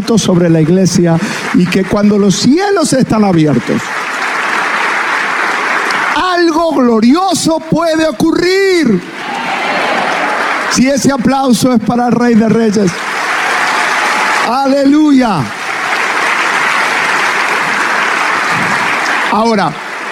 abiertos sobre la iglesia y que cuando los cielos están abiertos, algo glorioso puede ocurrir. Si ese aplauso es para el Rey de Reyes. ¡Aleluya! Ahora,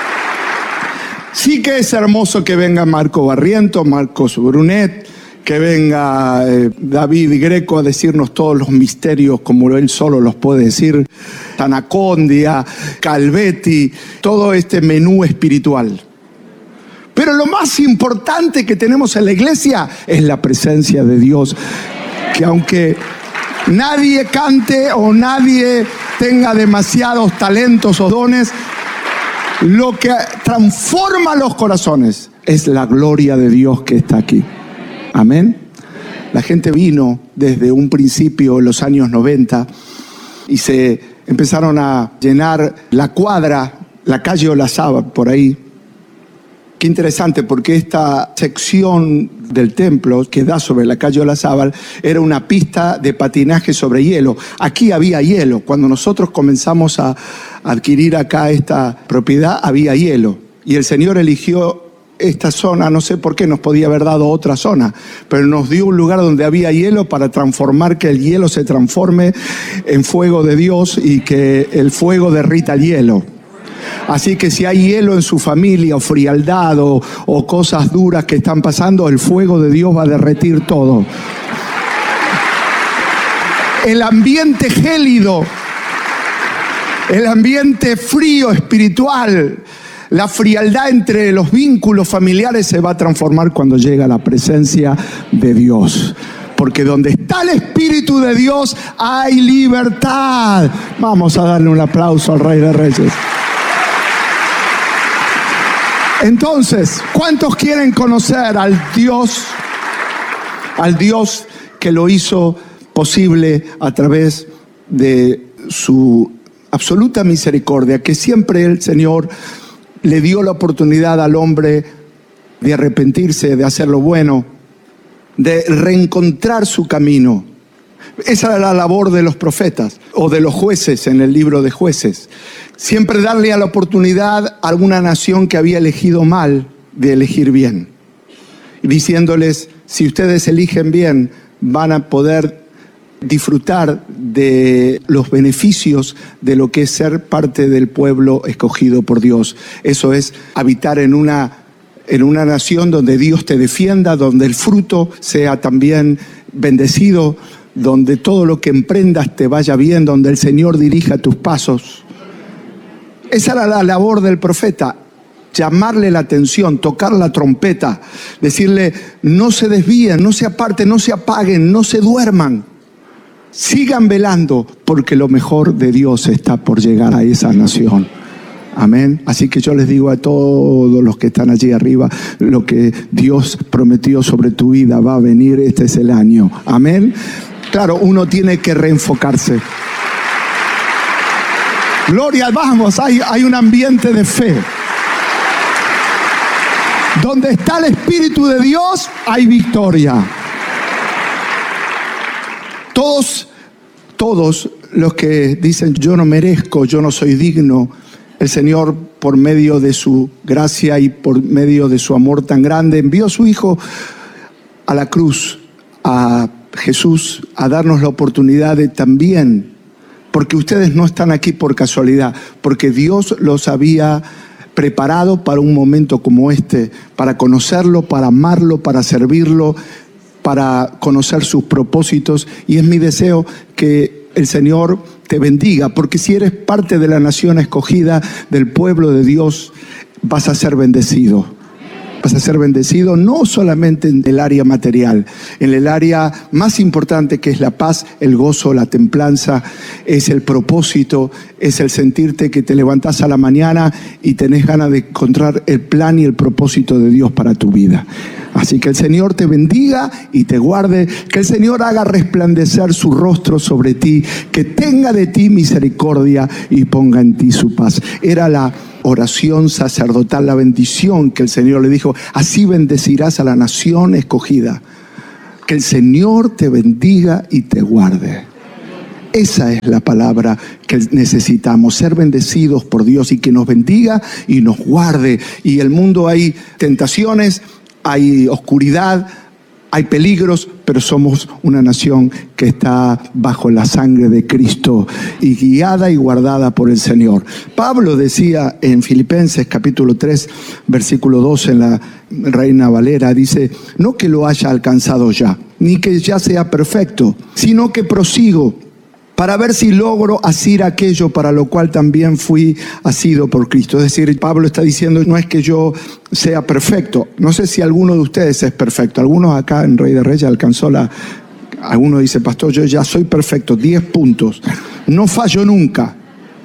sí que es hermoso que venga Marco Barriento, Marcos Brunet, que venga David Greco a decirnos todos los misterios como él solo los puede decir, Tanacondia, Calvetti, todo este menú espiritual. Pero lo más importante que tenemos en la iglesia es la presencia de Dios, que aunque nadie cante o nadie tenga demasiados talentos o dones, lo que transforma los corazones es la gloria de Dios que está aquí. Amén. La gente vino desde un principio en los años 90 y se empezaron a llenar la cuadra, la calle Olazábal, por ahí. Qué interesante, porque esta sección del templo que da sobre la calle Olazábal era una pista de patinaje sobre hielo. Aquí había hielo. Cuando nosotros comenzamos a adquirir acá esta propiedad, había hielo. Y el Señor eligió esta zona, no sé por qué, nos podía haber dado otra zona, pero nos dio un lugar donde había hielo para transformar, que el hielo se transforme en fuego de Dios y que el fuego derrita el hielo. Así que si hay hielo en su familia o frialdad o cosas duras que están pasando, el fuego de Dios va a derretir todo. El ambiente gélido, el ambiente frío espiritual, la frialdad entre los vínculos familiares se va a transformar cuando llega la presencia de Dios. Porque donde está el Espíritu de Dios hay libertad. Vamos a darle un aplauso al Rey de Reyes. Entonces, ¿cuántos quieren conocer al Dios que lo hizo posible a través de su absoluta misericordia, que siempre el Señor le dio la oportunidad al hombre de arrepentirse, de hacer lo bueno, de reencontrar su camino? Esa era la labor de los profetas o de los jueces en el libro de Jueces. Siempre darle a la oportunidad a alguna nación que había elegido mal de elegir bien. Diciéndoles, si ustedes eligen bien, van a poder disfrutar de los beneficios de lo que es ser parte del pueblo escogido por Dios. Eso es habitar en una nación donde Dios te defienda, donde el fruto sea también bendecido, donde todo lo que emprendas te vaya bien, donde el Señor dirija tus pasos. Esa era la labor del profeta, llamarle la atención, tocar la trompeta, decirle, no se desvíen, no se aparten, no se apaguen, no se duerman. Sigan velando, porque lo mejor de Dios está por llegar a esa nación. Amén. Así que yo les digo a todos los que están allí arriba, lo que Dios prometió sobre tu vida va a venir, este es el año. Amén. Claro, uno tiene que reenfocarse. Gloria, vamos, hay un ambiente de fe. Donde está el Espíritu de Dios, hay victoria. Todos los que dicen, yo no merezco, yo no soy digno, el Señor, por medio de su gracia y por medio de su amor tan grande, envió a su Hijo a la cruz, a Jesús, a darnos la oportunidad de también, porque ustedes no están aquí por casualidad, porque Dios los había preparado para un momento como este, para conocerlo, para amarlo, para servirlo, para conocer sus propósitos. Y es mi deseo que el Señor te bendiga, porque si eres parte de la nación escogida, del pueblo de Dios, vas a ser bendecido. Vas a ser bendecido no solamente en el área material, en el área más importante, que es la paz, el gozo, la templanza, es el propósito, es el sentirte que te levantás a la mañana y tenés ganas de encontrar el plan y el propósito de Dios para tu vida. Así que el Señor te bendiga y te guarde, que el Señor haga resplandecer su rostro sobre ti, que tenga de ti misericordia y ponga en ti su paz. Era la oración sacerdotal, la bendición que el Señor le dijo, así bendecirás a la nación escogida. Que el Señor te bendiga y te guarde. Esa es la palabra que necesitamos, ser bendecidos por Dios y que nos bendiga y nos guarde. Y en el mundo hay tentaciones, hay oscuridad, hay peligros, pero somos una nación que está bajo la sangre de Cristo y guiada y guardada por el Señor. Pablo decía en Filipenses capítulo 3, versículo 2 en la Reina Valera, dice, no que lo haya alcanzado ya, ni que ya sea perfecto, sino que prosigo para ver si logro asir aquello para lo cual también fui asido por Cristo. Es decir, Pablo está diciendo, no es que yo sea perfecto. No sé si alguno de ustedes es perfecto. Algunos acá en Rey de Reyes alcanzó alguno dice, pastor, yo ya soy perfecto, 10 puntos. No fallo nunca.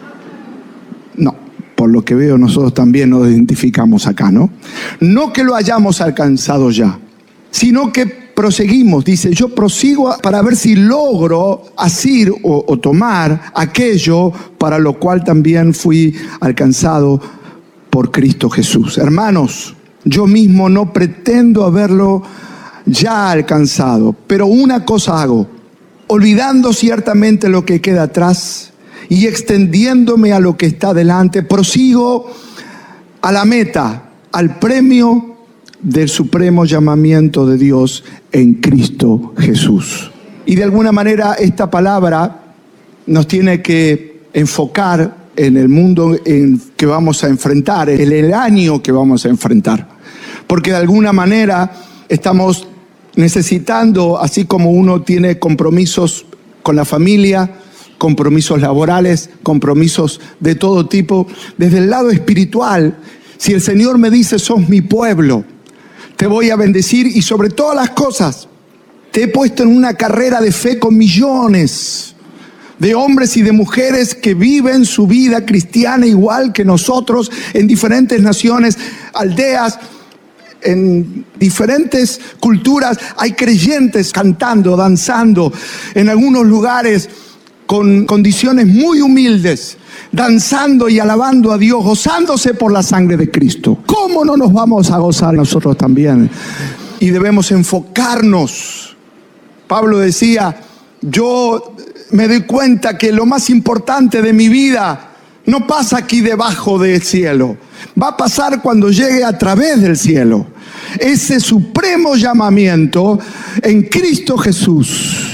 No, por lo que veo nosotros también nos identificamos acá, ¿no? No que lo hayamos alcanzado ya, sino que proseguimos, dice, yo prosigo para ver si logro asir o tomar aquello para lo cual también fui alcanzado por Cristo Jesús. Hermanos, yo mismo no pretendo haberlo ya alcanzado, pero una cosa hago, olvidando ciertamente lo que queda atrás y extendiéndome a lo que está delante, prosigo a la meta, al premio del supremo llamamiento de Dios en Cristo Jesús. Y de alguna manera esta palabra nos tiene que enfocar en el mundo en que vamos a enfrentar, en el año que vamos a enfrentar. Porque de alguna manera estamos necesitando, así como uno tiene compromisos con la familia, compromisos laborales, compromisos de todo tipo, desde el lado espiritual, si el Señor me dice, sos mi pueblo, te voy a bendecir y sobre todas las cosas te he puesto en una carrera de fe con millones de hombres y de mujeres que viven su vida cristiana igual que nosotros en diferentes naciones, aldeas, en diferentes culturas. Hay creyentes cantando, danzando, en algunos lugares con condiciones muy humildes, danzando y alabando a Dios, gozándose por la sangre de Cristo. ¿Cómo no nos vamos a gozar nosotros también? Y debemos enfocarnos. Pablo decía, yo me doy cuenta que lo más importante de mi vida no pasa aquí debajo del cielo, va a pasar cuando llegue a través del cielo. Ese supremo llamamiento en Cristo Jesús.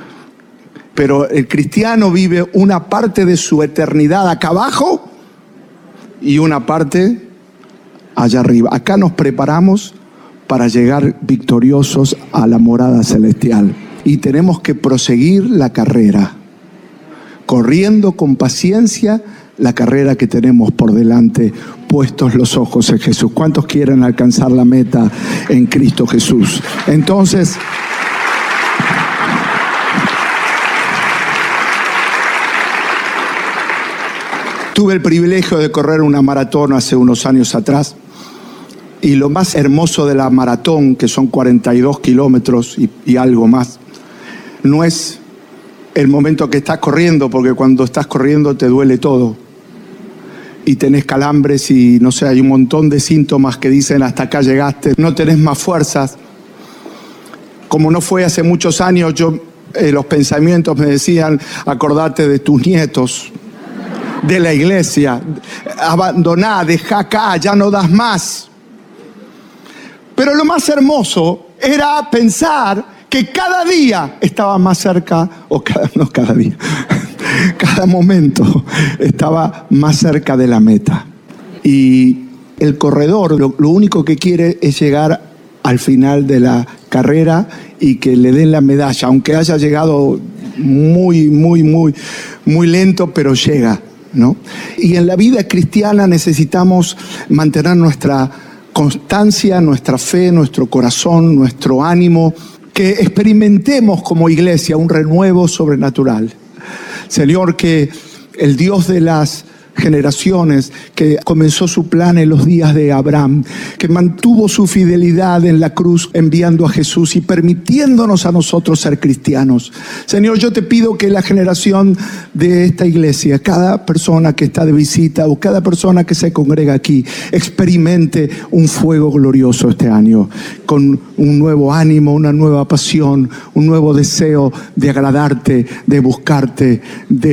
Pero el cristiano vive una parte de su eternidad acá abajo y una parte allá arriba. Acá nos preparamos para llegar victoriosos a la morada celestial. Y tenemos que proseguir la carrera, corriendo con paciencia la carrera que tenemos por delante, puestos los ojos en Jesús. ¿Cuántos quieren alcanzar la meta en Cristo Jesús? Entonces, tuve el privilegio de correr una maratón hace unos años atrás y lo más hermoso de la maratón, que son 42 kilómetros y algo más, no es el momento que estás corriendo, porque cuando estás corriendo te duele todo y tenés calambres y no sé, hay un montón de síntomas que dicen hasta acá llegaste, no tenés más fuerzas. Como no fue hace muchos años, los pensamientos me decían, acordate de tus nietos, de la iglesia, abandoná, dejá acá, ya no das más. Pero lo más hermoso era pensar que cada día estaba más cerca, cada momento estaba más cerca de la meta. Y el corredor lo único que quiere es llegar al final de la carrera y que le den la medalla, aunque haya llegado muy lento, pero llega, ¿no? Y en la vida cristiana necesitamos mantener nuestra constancia, nuestra fe, nuestro corazón, nuestro ánimo, que experimentemos como iglesia un renuevo sobrenatural. Señor, que el Dios de las generaciones, que comenzó su plan en los días de Abraham, que mantuvo su fidelidad en la cruz enviando a Jesús y permitiéndonos a nosotros ser cristianos. Señor, yo te pido que la generación de esta iglesia, cada persona que está de visita o cada persona que se congrega aquí, experimente un fuego glorioso este año, con un nuevo ánimo, una nueva pasión, un nuevo deseo de agradarte, de buscarte, de